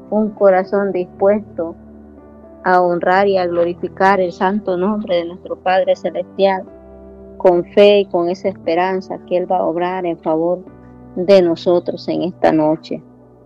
un corazón dispuesto a honrar y a glorificar el santo nombre de nuestro Padre Celestial, con fe y con esa esperanza que Él va a obrar en favor de nosotros en esta noche.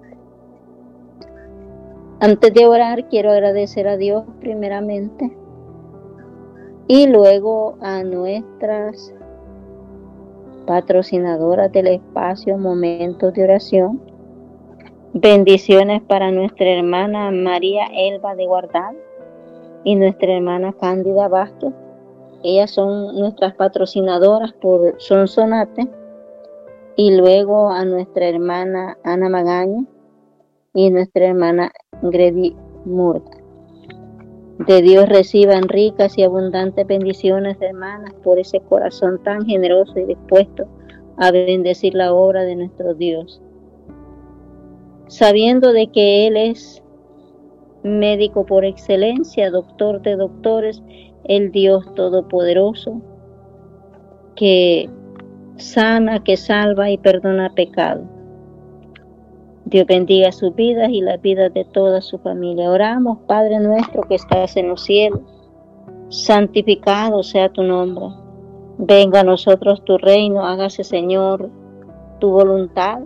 Antes de orar, quiero agradecer a Dios primeramente y luego a nuestras patrocinadoras del espacio Momentos de Oración. Bendiciones para nuestra hermana María Elba de Guardado y nuestra hermana Cándida Vázquez. Ellas son nuestras patrocinadoras por Sonsonate. Y luego a nuestra hermana Ana Magaña y nuestra hermana Grady Murga. De Dios reciban ricas y abundantes bendiciones, hermanas, por ese corazón tan generoso y dispuesto a bendecir la obra de nuestro Dios. Sabiendo de que Él es médico por excelencia, doctor de doctores, el Dios todopoderoso, que sana, que salva y perdona pecado. Dios bendiga sus vidas y las vidas de toda su familia. Oramos, Padre nuestro que estás en los cielos, santificado sea tu nombre. Venga a nosotros tu reino, hágase, Señor, tu voluntad,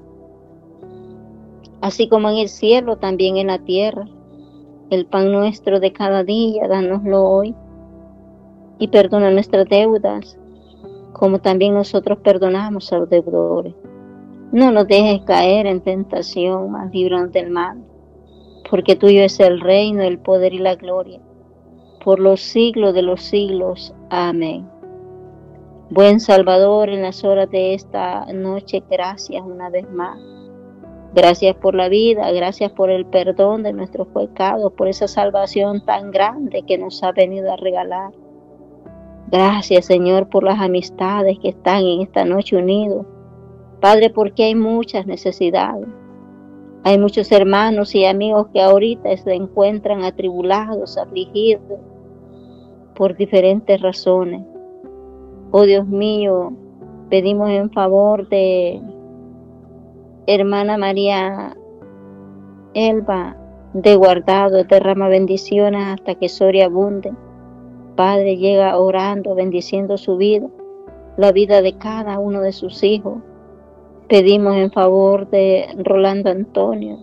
así como en el cielo, también en la tierra. El pan nuestro de cada día, dánoslo hoy, y perdona nuestras deudas, como también nosotros perdonamos a los deudores. No nos dejes caer en tentación, mas líbranos del mal, porque tuyo es el reino, el poder y la gloria, por los siglos de los siglos. Amén. Buen Salvador, en las horas de esta noche, gracias una vez más. Gracias por la vida, gracias por el perdón de nuestros pecados, por esa salvación tan grande que nos ha venido a regalar. Gracias, Señor, por las amistades que están en esta noche unidos. Padre, porque hay muchas necesidades. Hay muchos hermanos y amigos que ahorita se encuentran atribulados, afligidos por diferentes razones. Oh Dios mío, pedimos en favor de hermana María Elba de Guardado, derrama bendiciones hasta que sobreabunde. Padre, llega orando, bendiciendo su vida, la vida de cada uno de sus hijos. Pedimos en favor de Rolando Antonio.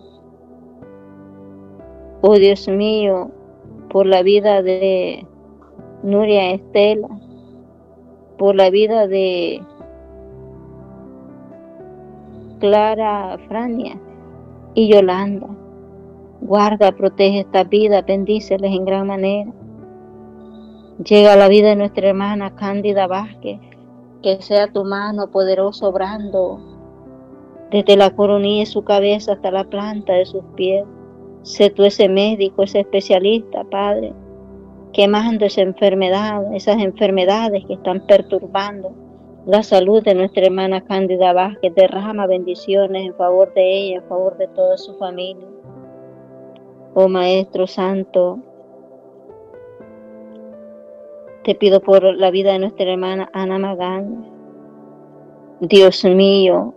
Oh Dios mío, por la vida de Nuria Estela, por la vida de Clara Frania y Yolanda. Guarda, protege esta vida, bendíceles en gran manera. Llega a la vida de nuestra hermana Cándida Vázquez, que sea tu mano poderosa obrando desde la coronilla de su cabeza hasta la planta de sus pies. Sé tú ese médico, ese especialista, Padre, quemando esa enfermedad, esas enfermedades que están perturbando la salud de nuestra hermana Cándida Vázquez. Derrama bendiciones en favor de ella, en favor de toda su familia. Oh Maestro Santo, te pido por la vida de nuestra hermana Ana Magaña. Dios mío,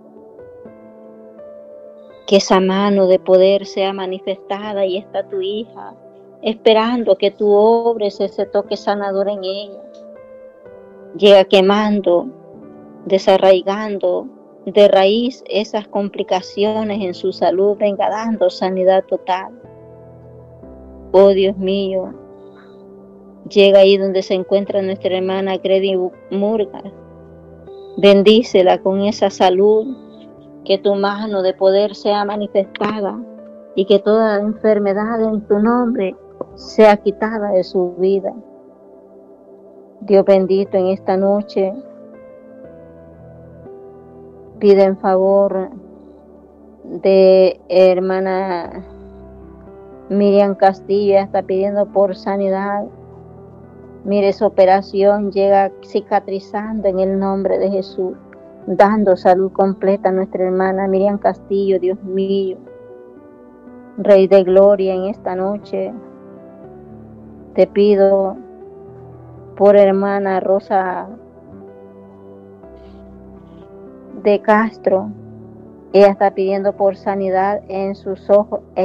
que esa mano de poder sea manifestada, y está tu hija esperando que tú obres ese toque sanador en ella. Llega quemando, desarraigando de raíz esas complicaciones en su salud, venga dando sanidad total. Oh Dios mío, llega ahí donde se encuentra nuestra hermana Grady Murga. Bendícela con esa salud, que tu mano de poder sea manifestada y que toda enfermedad en tu nombre sea quitada de su vida. Dios bendito, en esta noche pide en favor de hermana Miriam Castillo. Ella está pidiendo por sanidad. Mire, esa operación llega cicatrizando en el nombre de Jesús, dando salud completa a nuestra hermana Miriam Castillo. Dios mío, Rey de Gloria, en esta noche te pido por hermana Rosa de Castro. Ella está pidiendo por sanidad en sus ojos